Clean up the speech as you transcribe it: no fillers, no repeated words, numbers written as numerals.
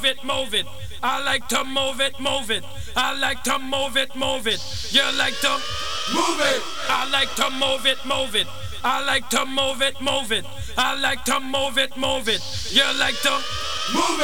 it, move it. I like to move it, move it. I like to move it, move it. You like to move it. I like to move it, move it. I like to move it, move it. I like to move it, move it. You like to move it.